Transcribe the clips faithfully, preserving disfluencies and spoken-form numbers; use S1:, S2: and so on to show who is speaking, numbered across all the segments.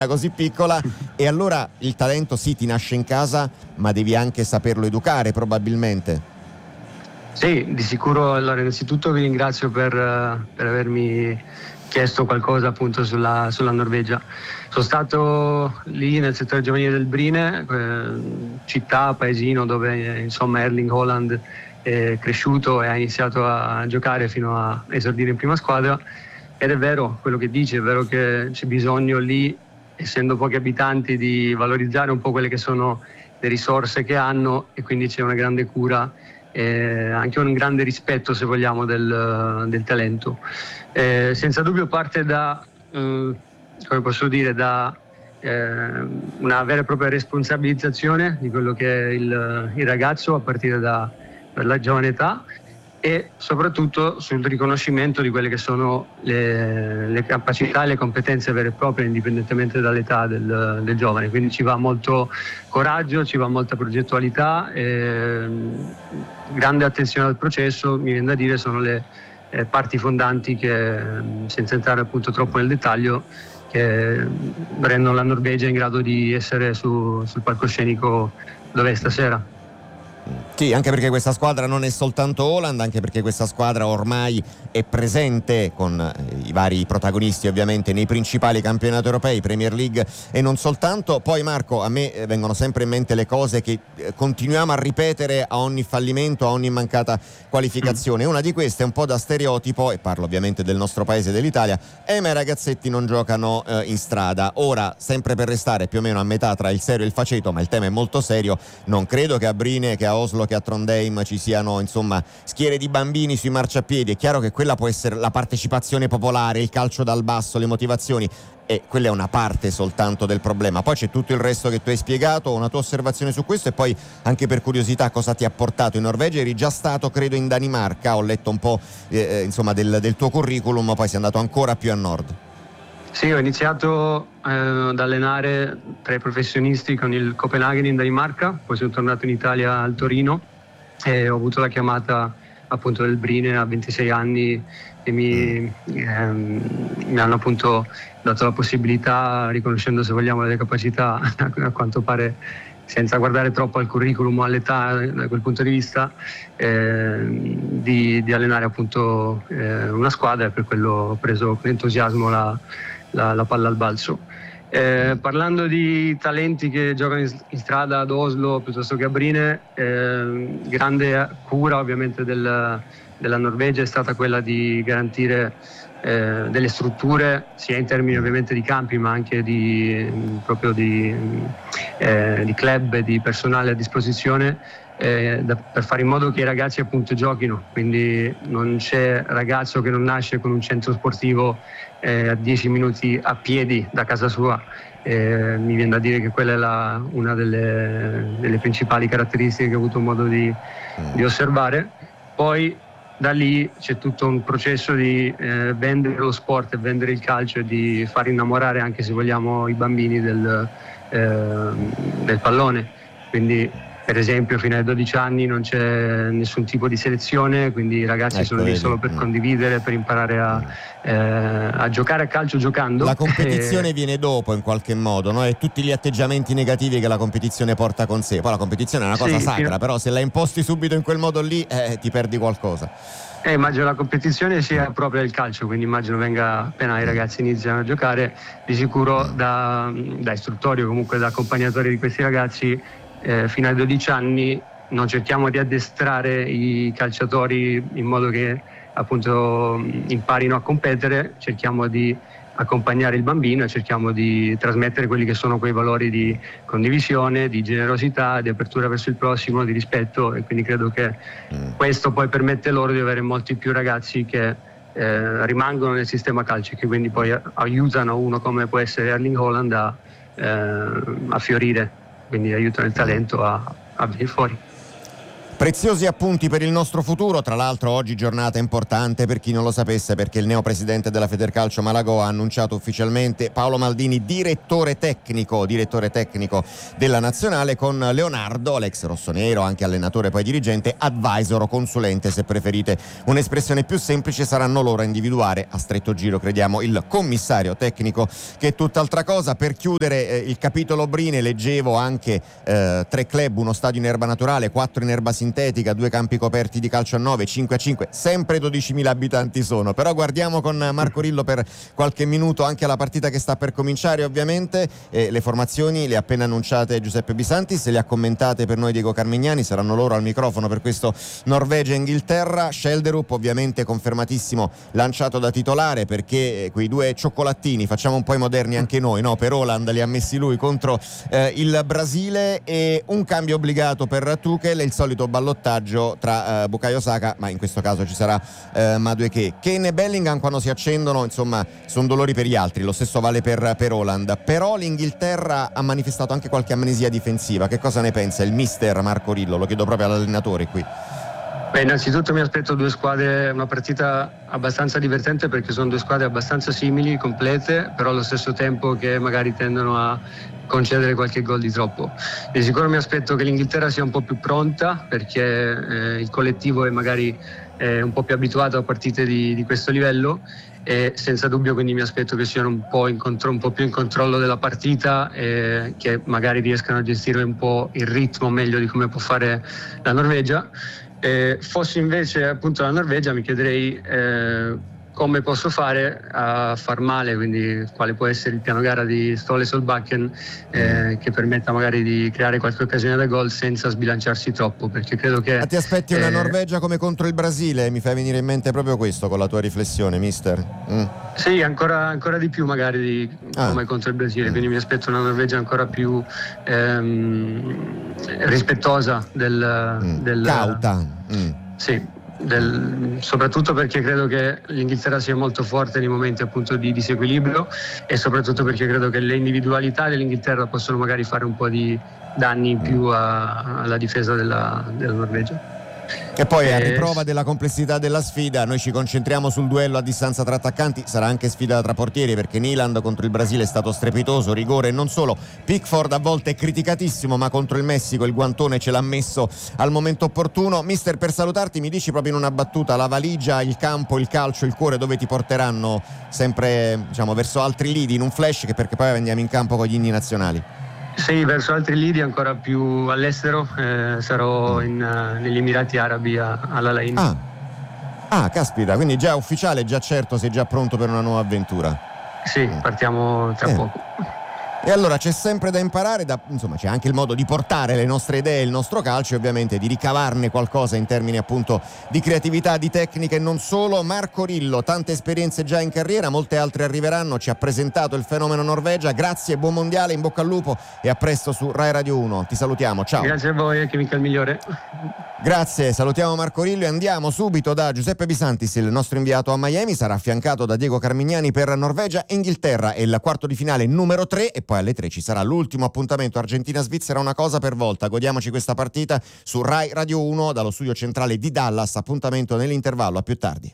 S1: così piccola, e allora il talento sì ti nasce in casa, ma devi anche saperlo educare probabilmente.
S2: Sì, di sicuro. Allora, innanzitutto vi ringrazio per, per avermi chiesto qualcosa appunto sulla, sulla Norvegia. Sono stato lì nel settore giovanile del Brine, eh, città, paesino dove insomma Erling Haaland è cresciuto e ha iniziato a giocare fino a esordire in prima squadra, ed è vero quello che dice, è vero che c'è bisogno lì, essendo pochi abitanti, di valorizzare un po' quelle che sono le risorse che hanno, e quindi c'è una grande cura e anche un grande rispetto, se vogliamo, del, del talento. Eh, senza dubbio parte da, eh, come posso dire, da eh, una vera e propria responsabilizzazione di quello che è il, il ragazzo a partire da, dalla giovane età, e soprattutto sul riconoscimento di quelle che sono le, le capacità e le competenze vere e proprie, indipendentemente dall'età del, del giovane. Quindi ci va molto coraggio, ci va molta progettualità, e grande attenzione al processo. Mi viene da dire sono le eh, parti fondanti che, senza entrare appunto troppo nel dettaglio, che rendono la Norvegia in grado di essere su, sul palcoscenico dove è stasera.
S1: Sì, anche perché questa squadra non è soltanto Haaland, anche perché questa squadra ormai è presente con eh, i vari protagonisti ovviamente nei principali campionati europei, Premier League e non soltanto. Poi Marco, a me eh, vengono sempre in mente le cose che eh, continuiamo a ripetere a ogni fallimento, a ogni mancata qualificazione. Una di queste è un po' da stereotipo, e parlo ovviamente del nostro paese, dell'Italia: eh ma i ragazzetti non giocano eh, in strada. Ora, sempre per restare più o meno a metà tra il serio e il faceto, ma il tema è molto serio, non credo che a Brine, che a Oslo, che a Trondheim ci siano insomma schiere di bambini sui marciapiedi. È chiaro che quella può essere la partecipazione popolare, il calcio dal basso, le motivazioni, e quella è una parte soltanto del problema. Poi c'è tutto il resto che tu hai spiegato. Una tua osservazione su questo, e poi anche per curiosità cosa ti ha portato in Norvegia? Eri già stato credo in Danimarca, ho letto un po' eh, insomma del, del tuo curriculum, ma poi sei andato ancora più a nord.
S2: Sì, ho iniziato eh, ad allenare tra i professionisti con il Copenaghen in Danimarca, poi sono tornato in Italia al Torino e ho avuto la chiamata appunto del Brine a ventisei anni, e mi, ehm, mi hanno appunto dato la possibilità, riconoscendo, se vogliamo, le capacità, a quanto pare senza guardare troppo al curriculum o all'età da quel punto di vista, eh, di, di allenare appunto eh, una squadra, e per quello ho preso con entusiasmo la La, la palla al balzo. Eh, parlando di talenti che giocano in, in strada ad Oslo piuttosto che a Brine, eh, grande cura ovviamente del, della Norvegia è stata quella di garantire eh, delle strutture, sia in termini ovviamente di campi, ma anche di, proprio di, eh, di club e di personale a disposizione, eh, da, per fare in modo che i ragazzi appunto giochino. Quindi non c'è ragazzo che non nasce con un centro sportivo Eh, a dieci minuti a piedi da casa sua. Eh, mi viene da dire che quella è la, una delle, delle principali caratteristiche che ho avuto modo di, di osservare. Poi da lì c'è tutto un processo di eh, vendere lo sport e vendere il calcio, e di far innamorare, anche se vogliamo, i bambini del, eh, del pallone. Quindi per esempio fino ai dodici anni non c'è nessun tipo di selezione, quindi i ragazzi ecco, sono lì solo per mm. condividere, per imparare a, eh, a giocare a calcio giocando.
S1: La competizione e... viene dopo in qualche modo, no? E tutti gli atteggiamenti negativi che la competizione porta con sé. Poi la competizione è una cosa sì, sacra, fino... però se la imposti subito in quel modo lì eh, ti perdi qualcosa.
S2: Eh, immagino la competizione sia proprio il calcio, quindi immagino venga appena i ragazzi iniziano a giocare, di sicuro da, da istruttori o comunque da accompagnatori di questi ragazzi. Eh, fino ai dodici anni non cerchiamo di addestrare i calciatori in modo che appunto imparino a competere, cerchiamo di accompagnare il bambino e cerchiamo di trasmettere quelli che sono quei valori di condivisione, di generosità, di apertura verso il prossimo, di rispetto, e quindi credo che mm. questo poi permette loro di avere molti più ragazzi che eh, rimangono nel sistema calcio, che quindi poi aiutano uno come può essere Erling Haaland a, eh, a fiorire, quindi aiutano il talento a, a venire fuori.
S1: Preziosi appunti per il nostro futuro, tra l'altro oggi giornata importante per chi non lo sapesse, perché il neopresidente della Federcalcio Malagò ha annunciato ufficialmente Paolo Maldini direttore tecnico, direttore tecnico della nazionale, con Leonardo, l'ex rossonero, anche allenatore poi dirigente, advisor o consulente se preferite un'espressione più semplice. Saranno loro a individuare a stretto giro, crediamo, il commissario tecnico, che è tutt'altra cosa. Per chiudere eh, il capitolo Brine, leggevo anche eh, tre club, uno stadio in erba naturale, quattro in erba sintetica, sintetica, due campi coperti di calcio a nove, cinque a cinque, sempre dodicimila abitanti sono. Però guardiamo con Marco Rillo per qualche minuto anche la partita che sta per cominciare, ovviamente. Eh, le formazioni le ha appena annunciate Giuseppe Bisantis, le ha commentate per noi Diego Carmignani, saranno loro al microfono per questo Norvegia-Inghilterra. Schelderup ovviamente confermatissimo, lanciato da titolare, perché quei due cioccolatini, facciamo un po' i moderni anche noi, no? Per Haaland li ha messi lui contro eh, il Brasile, e un cambio obbligato per Tuchel e il solito ballottaggio tra uh, Bukayo Saka, ma in questo caso ci sarà uh, Madueke. Kane e Bellingham quando si accendono, insomma, sono dolori per gli altri, lo stesso vale per, per Haaland. Però l'Inghilterra ha manifestato anche qualche amnesia difensiva. Che cosa ne pensa il mister Marco Rillo? Lo chiedo proprio all'allenatore qui.
S2: Beh, innanzitutto mi aspetto due squadre, una partita abbastanza divertente, perché sono due squadre abbastanza simili, complete, però allo stesso tempo che magari tendono a concedere qualche gol di troppo. Di sicuro mi aspetto che l'Inghilterra sia un po' più pronta, perché eh, il collettivo è magari eh, un po' più abituato a partite di, di questo livello, e senza dubbio quindi mi aspetto che siano un po', in contro, un po' più in controllo della partita, e che magari riescano a gestire un po' il ritmo meglio di come può fare la Norvegia. Eh, fossi invece appunto la Norvegia, mi chiederei eh, come posso fare a far male, quindi quale può essere il piano gara di Ståle Solbakken eh, che permetta magari di creare qualche occasione da gol senza sbilanciarsi troppo, perché credo che...
S1: Ma ti aspetti una
S2: eh,
S1: Norvegia come contro il Brasile? Mi fai venire in mente proprio questo con la tua riflessione, mister. Mm.
S2: Sì, ancora, ancora di più magari di, ah. come contro il Brasile, quindi mi aspetto una Norvegia ancora più ehm, rispettosa del...
S1: Mm.
S2: del
S1: cauta. Mm.
S2: Sì. Del, soprattutto perché credo che l'Inghilterra sia molto forte nei momenti appunto di disequilibrio, e soprattutto perché credo che le individualità dell'Inghilterra possono magari fare un po' di danni in più a, alla difesa della, della Norvegia.
S1: E poi
S2: eh,
S1: a riprova della complessità della sfida, noi ci concentriamo sul duello a distanza tra attaccanti. Sarà anche sfida tra portieri, perché Nyland contro il Brasile è stato strepitoso, rigore e non solo. Pickford a volte è criticatissimo, ma contro il Messico il guantone ce l'ha messo al momento opportuno. Mister, per salutarti mi dici proprio in una battuta la valigia, il campo, il calcio, il cuore dove ti porteranno sempre, diciamo, verso altri lidi in un flash, che perché poi andiamo in campo con gli inni nazionali?
S2: Sì, verso altri lidi, ancora più all'estero, eh, sarò in, uh, negli Emirati Arabi a, alla Lain.
S1: Ah. ah, caspita, quindi già ufficiale, già certo, sei già pronto per una nuova avventura?
S2: Sì, partiamo tra
S1: eh.
S2: poco.
S1: E allora c'è sempre da imparare, da, insomma c'è anche il modo di portare le nostre idee, il nostro calcio, e ovviamente di ricavarne qualcosa in termini appunto di creatività, di tecnica e non solo. Marco Rillo, tante esperienze già in carriera, molte altre arriveranno, ci ha presentato il fenomeno Norvegia. Grazie, buon mondiale, in bocca al lupo e a presto su Rai Radio uno. Ti salutiamo, ciao.
S2: Grazie a voi, che mica il migliore.
S1: Grazie, salutiamo Marco Rillo e andiamo subito da Giuseppe Bisantis, il nostro inviato a Miami. Sarà affiancato da Diego Carmignani per Norvegia e Inghilterra, e il quarto di finale numero tre, e poi alle tre ci sarà l'ultimo appuntamento Argentina-Svizzera, una cosa per volta. Godiamoci questa partita su Rai Radio uno dallo studio centrale di Dallas. Appuntamento nell'intervallo, a più tardi.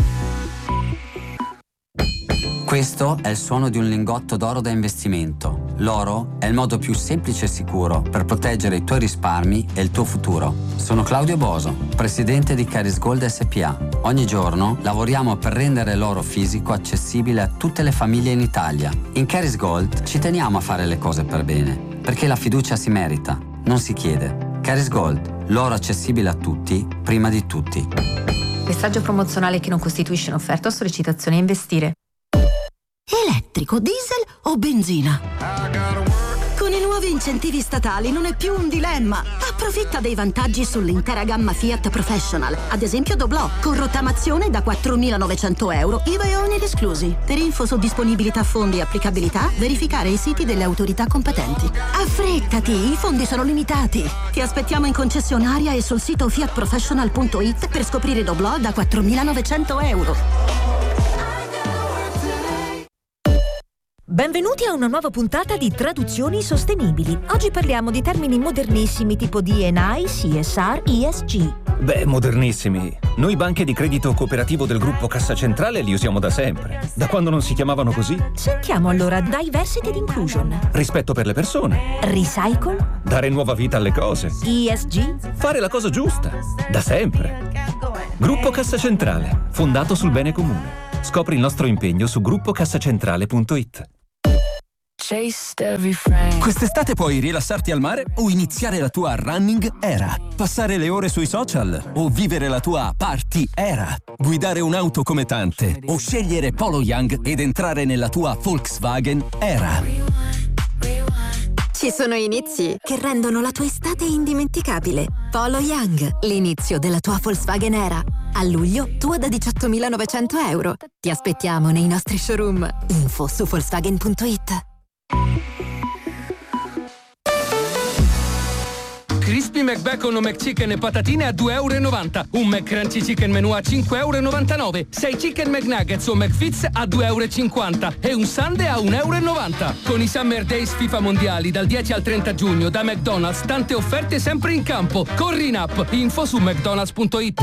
S3: Questo è il suono di un lingotto d'oro da investimento. L'oro è il modo più semplice e sicuro per proteggere i tuoi risparmi e il tuo futuro. Sono Claudio Boso, presidente di Caris Gold S P A. Ogni giorno lavoriamo per rendere l'oro fisico accessibile a tutte le famiglie in Italia. In Caris Gold ci teniamo a fare le cose per bene, perché la fiducia si merita, non si chiede. Caris Gold, l'oro accessibile a tutti, prima di tutti.
S4: Messaggio promozionale che non costituisce un'offerta o sollecitazione a investire.
S5: Elettrico, diesel o benzina? Con i nuovi incentivi statali non è più un dilemma. Approfitta dei vantaggi sull'intera gamma Fiat Professional. Ad esempio Doblò, con rottamazione da quattromilanovecento euro, I V A e oneri esclusi. Per info su disponibilità fondi e applicabilità, verificare i siti delle autorità competenti. Affrettati, i fondi sono limitati. Ti aspettiamo in concessionaria e sul sito fiat professional punto it per scoprire Doblò da quattromilanovecento euro.
S6: Benvenuti a una nuova puntata di Traduzioni Sostenibili. Oggi parliamo di termini modernissimi tipo D and I, C S R, E S G.
S7: Beh, modernissimi. Noi banche di credito cooperativo del gruppo Cassa Centrale li usiamo da sempre. Da quando non si chiamavano così?
S6: Sentiamo allora Diversity and Inclusion.
S7: Rispetto per le persone.
S6: Recycle.
S7: Dare nuova vita alle cose.
S6: E S G.
S7: Fare la cosa giusta. Da sempre. Gruppo Cassa Centrale, fondato sul bene comune. Scopri il nostro impegno su gruppo cassacentrale punto it.
S8: Quest'estate puoi rilassarti al mare o iniziare la tua running era. Passare le ore sui social o vivere la tua party era. Guidare un'auto come tante o scegliere Polo Young ed entrare nella tua Volkswagen era.
S9: Ci sono inizi che rendono la tua estate indimenticabile. Polo Young, l'inizio della tua Volkswagen era. A luglio, tua da diciottomilanovecento euro. Ti aspettiamo nei nostri showroom. Info su Volkswagen punto it.
S10: Crispy McBacon o McChicken e patatine a due e novanta euro. Un McCrunchy Chicken Menù a cinque e novantanove euro. sei Chicken McNuggets o McFits a due e cinquanta euro. E un Sundae a un e novanta euro. Con i Summer Days FIFA Mondiali dal dieci al trenta giugno da McDonald's, tante offerte sempre in campo. Corri in app. Info su mcdonalds punto it.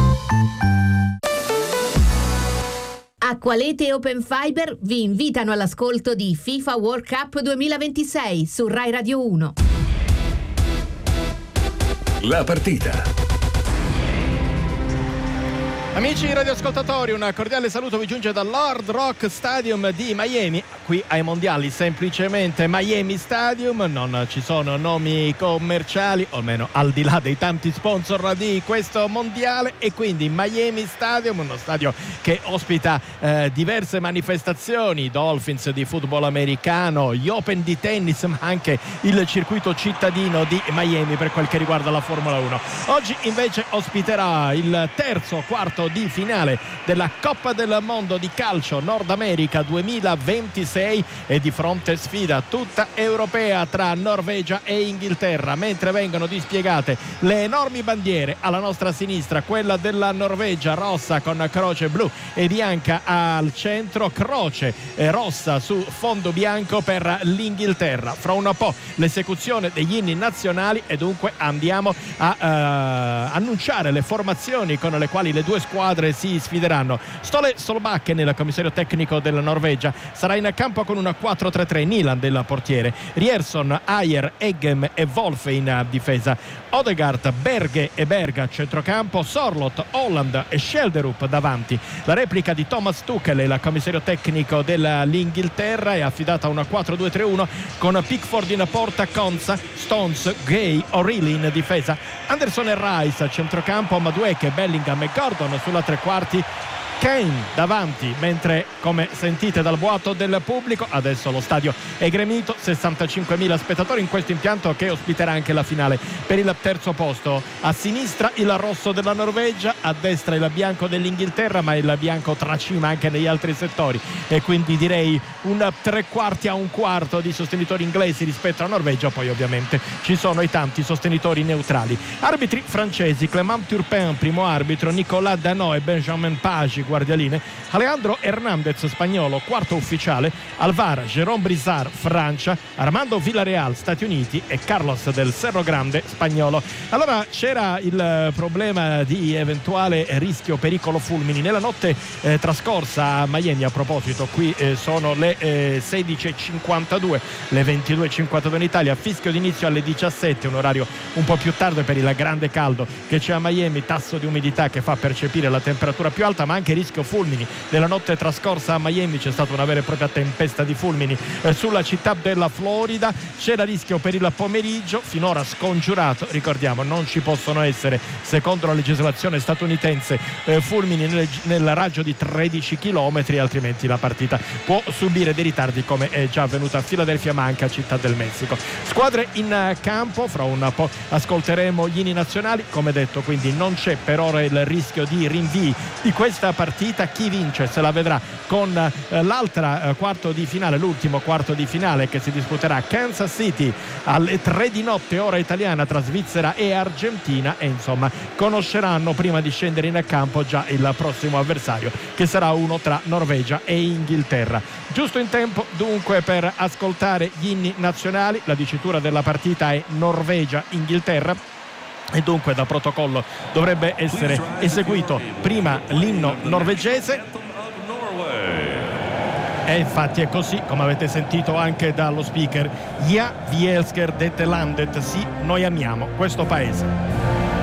S11: Acqualete e Open Fiber vi invitano all'ascolto di FIFA World Cup duemilaventisei su Rai Radio uno.
S12: La partita.
S13: Amici radioascoltatori, un cordiale saluto vi giunge dall'Hard Rock Stadium di Miami. Qui ai mondiali semplicemente Miami Stadium, non ci sono nomi commerciali, o almeno al di là dei tanti sponsor di questo mondiale, e quindi Miami Stadium, uno stadio che ospita eh, diverse manifestazioni, Dolphins di football americano, gli Open di tennis, ma anche il circuito cittadino di Miami per quel che riguarda la Formula uno. Oggi invece ospiterà il terzo quarto di finale della Coppa del Mondo di calcio Nord America duemilaventisei, e di fronte sfida tutta europea tra Norvegia e Inghilterra, mentre vengono dispiegate le enormi bandiere. Alla nostra sinistra quella della Norvegia rossa con croce blu e bianca al centro, croce rossa su fondo bianco per l'Inghilterra. Fra un po' l'esecuzione degli inni nazionali e dunque andiamo a uh, annunciare le formazioni con le quali le due squadre si sfideranno. Ståle Solbakken, il commissario tecnico della Norvegia, sarà in campo con una quattro tre tre, Nyland del portiere, Riersson, Ajer, Eggem e Wolf in difesa, Odegaard, Berge e Berga a centrocampo, Sorloth, Holland e Schelderup davanti. La replica di Thomas Tuchel, il commissario tecnico dell'Inghilterra, è affidata a una quattro due tre uno con Pickford in porta, Konsa, Stones, Gay, O'Reilly in difesa, Anderson e Rice a centrocampo, Madueke, Bellingham e Gordon sulla tre quarti, Kane davanti, mentre come sentite dal boato del pubblico adesso lo stadio è gremito, sessantacinquemila spettatori in questo impianto che ospiterà anche la finale per il terzo posto. A sinistra il rosso della Norvegia, a destra il bianco dell'Inghilterra, ma il bianco tracima anche negli altri settori, e quindi direi un tre quarti a un quarto di sostenitori inglesi rispetto alla Norvegia. Poi ovviamente ci sono i tanti sostenitori neutrali. Arbitri francesi: Clément Turpin primo arbitro, Nicolas Danot e Benjamin Page guardialine, Alejandro Hernandez spagnolo quarto ufficiale, al V A R Jérôme Brizard Francia, Armando Villarreal Stati Uniti e Carlos del Cerro Grande spagnolo. Allora c'era il problema di eventuale rischio pericolo fulmini nella notte eh, trascorsa a Miami. A proposito, qui eh, sono le eh, sedici e cinquantadue, le ventidue e cinquantadue in Italia, fischio d'inizio alle diciassette, un orario un po' più tardo per il grande caldo che c'è a Miami, tasso di umidità che fa percepire la temperatura più alta, ma anche rischio fulmini. Nella notte trascorsa a Miami c'è stata una vera e propria tempesta di fulmini eh, sulla città della Florida. C'era rischio per il pomeriggio, finora scongiurato, ricordiamo non ci possono essere, secondo la legislazione statunitense, eh, fulmini nel, nel raggio di tredici chilometri, altrimenti la partita può subire dei ritardi come è già avvenuto a Philadelphia, ma anche a Città del Messico. Squadre in campo, fra un po' ascolteremo gli inni nazionali, come detto, quindi non c'è per ora il rischio di rinvii di questa partita partita. Chi vince se la vedrà con eh, l'altra eh, quarto di finale, l'ultimo quarto di finale che si disputerà a Kansas City alle tre di notte ora italiana tra Svizzera e Argentina, e insomma conosceranno prima di scendere in campo già il prossimo avversario, che sarà uno tra Norvegia e Inghilterra. Giusto in tempo dunque per ascoltare gli inni nazionali. La dicitura della partita è Norvegia-Inghilterra e dunque da protocollo dovrebbe essere eseguito prima l'inno norvegese, e infatti è così, come avete sentito anche dallo speaker. Ja, vi älskar dette landet. Sì, noi amiamo questo paese.